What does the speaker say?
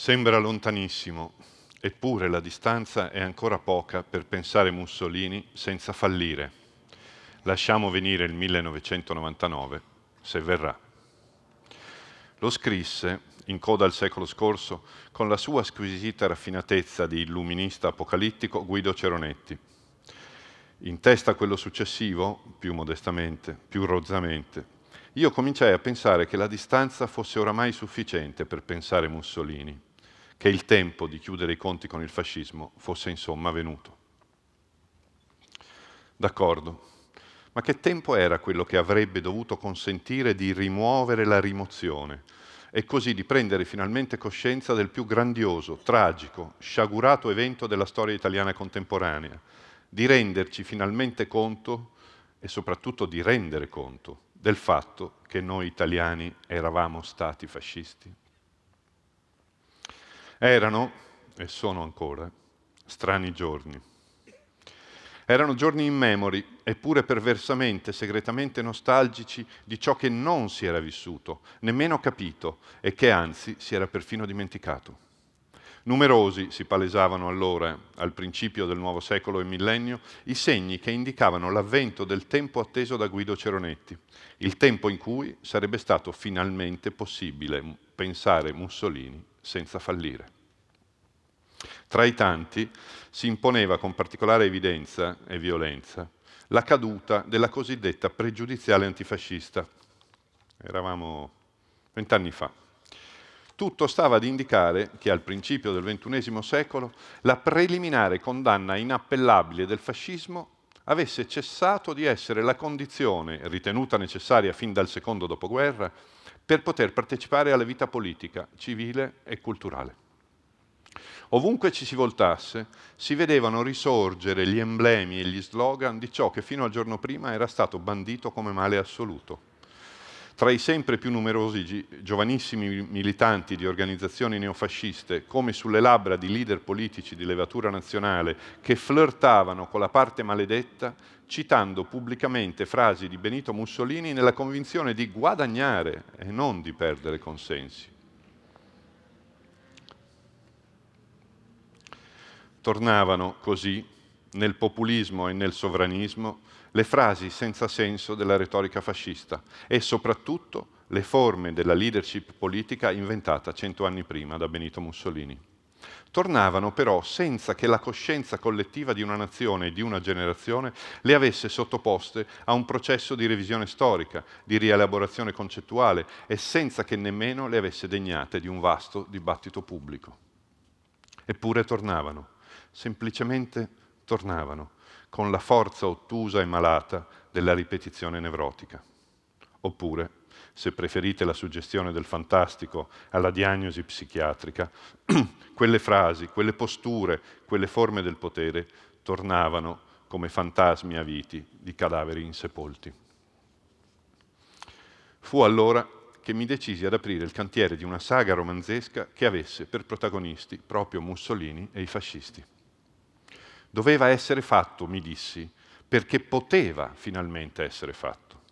Sembra lontanissimo, eppure la distanza è ancora poca per pensare Mussolini senza fallire. Lasciamo venire il 1999, se verrà. Lo scrisse, in coda al secolo scorso, con la sua squisita raffinatezza di illuminista apocalittico Guido Ceronetti. In testa a quello successivo, più modestamente, più rozzamente, io cominciai a pensare che la distanza fosse oramai sufficiente per pensare Mussolini, che il tempo di chiudere i conti con il fascismo fosse insomma venuto. D'accordo, ma che tempo era quello che avrebbe dovuto consentire di rimuovere la rimozione e così di prendere finalmente coscienza del più grandioso, tragico, sciagurato evento della storia italiana contemporanea, di renderci finalmente conto e soprattutto di rendere conto del fatto che noi italiani eravamo stati fascisti? Erano, e sono ancora, strani giorni. Erano giorni immemori, eppure perversamente, segretamente nostalgici di ciò che non si era vissuto, nemmeno capito e che anzi si era perfino dimenticato. Numerosi si palesavano allora, al principio del nuovo secolo e millennio, i segni che indicavano l'avvento del tempo atteso da Guido Ceronetti, il tempo in cui sarebbe stato finalmente possibile pensare Mussolini senza fallire. Tra i tanti si imponeva con particolare evidenza e violenza la caduta della cosiddetta pregiudiziale antifascista. Eravamo 20 anni fa. Tutto stava ad indicare che al principio del XXI secolo la preliminare condanna inappellabile del fascismo avesse cessato di essere la condizione ritenuta necessaria fin dal secondo dopoguerra per poter partecipare alla vita politica, civile e culturale. Ovunque ci si voltasse, si vedevano risorgere gli emblemi e gli slogan di ciò che fino al giorno prima era stato bandito come male assoluto. Tra i sempre più numerosi giovanissimi militanti di organizzazioni neofasciste, come sulle labbra di leader politici di levatura nazionale che flirtavano con la parte maledetta, citando pubblicamente frasi di Benito Mussolini nella convinzione di guadagnare e non di perdere consensi. Tornavano così, nel populismo e nel sovranismo, le frasi senza senso della retorica fascista e soprattutto le forme della leadership politica inventata 100 anni prima da Benito Mussolini. Tornavano però senza che la coscienza collettiva di una nazione e di una generazione le avesse sottoposte a un processo di revisione storica, di rielaborazione concettuale e senza che nemmeno le avesse degnate di un vasto dibattito pubblico. Eppure tornavano. Semplicemente tornavano, con la forza ottusa e malata della ripetizione nevrotica. Oppure, se preferite la suggestione del fantastico alla diagnosi psichiatrica, quelle frasi, quelle posture, quelle forme del potere tornavano come fantasmi aviti di cadaveri insepolti. Fu allora che mi decisi ad aprire il cantiere di una saga romanzesca che avesse per protagonisti proprio Mussolini e i fascisti. Doveva essere fatto, mi dissi, perché poteva finalmente essere fatto.